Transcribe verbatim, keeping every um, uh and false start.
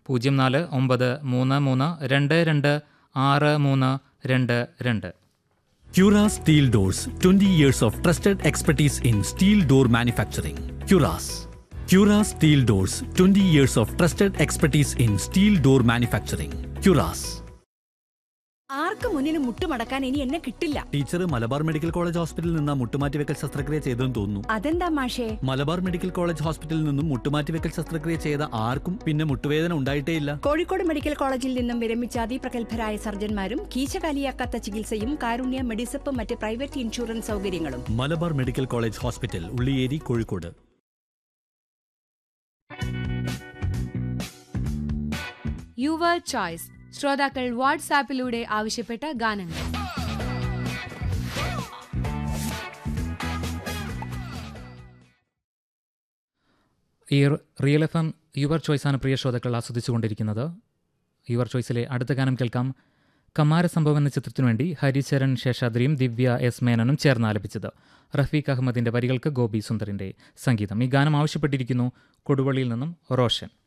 പൂജ്യം നാല് ഒമ്പത് മൂന്ന് മൂന്ന് രണ്ട് രണ്ട് ആറ് മൂന്ന് രണ്ട് രണ്ട്. Cura Steel Doors, twenty years of trusted expertise in steel door manufacturing. Curas. Cura Steel Doors, twenty years of trusted expertise in steel door manufacturing. Curas. ആർക്ക് മുന്നിൽ മുട്ടുമടക്കാൻ ഇനി എന്നെ കിട്ടില്ല. ടീച്ചർ മലബാർ മെഡിക്കൽ കോളേജ് ഹോസ്പിറ്റലിൽ നിന്ന് മുട്ടുമാറ്റിവെക്കൽ ശസ്ത്രക്രിയ ചെയ്തെന്ന് തോന്നുന്നു. അതെന്താ മാഷേ? മലബാർ മെഡിക്കൽ കോളേജ് ഹോസ്പിറ്റലിൽ നിന്നും മുട്ടുമാറ്റിവെക്കൽ ശസ്ത്രക്രിയ ചെയ്ത ആർക്കും പിന്നെ മുട്ടുവേദന ഉണ്ടായിട്ടേയില്ല. കോഴിക്കോട് മെഡിക്കൽ കോളേജിൽ നിന്നും വിരമിച്ച അതിപ്രഗത്ഭരായ സർജന്മാരും കീശകാലിയാക്കാത്ത ചികിത്സയും കാരുണ്യ മെഡിസപ്പും മറ്റ് പ്രൈവറ്റ് ഇൻഷുറൻസ് സൗകര്യങ്ങളും. Malabar medical college hospital, Ulliyeri, Kozhikode. Your choice. ശ്രോതാക്കൾ വാട്സാപ്പിലൂടെ ആവശ്യപ്പെട്ട ഗാനങ്ങൾ. ഈ റിയൽ എഫ് എം യുവർ ചോയ്സാണ് പ്രിയ ശ്രോതാക്കൾ ആസ്വദിച്ചുകൊണ്ടിരിക്കുന്നത്. യുവർ ചോയ്സിലെ അടുത്ത ഗാനം കേൾക്കാം. കമാരസംഭവം എന്ന ചിത്രത്തിനു വേണ്ടി ഹരിചരൺ ശേഷാദ്രിയും ദിവ്യ എസ് മേനനും ചേർന്ന് ആലപിച്ചത്. റഫീഖ് അഹമ്മദിൻ്റെ വരികൾക്ക് ഗോപി സുന്ദറിൻ്റെ സംഗീതം. ഈ ഗാനം ആവശ്യപ്പെട്ടിരിക്കുന്നു കൊടുവള്ളിയിൽ നിന്നും റോഷൻ.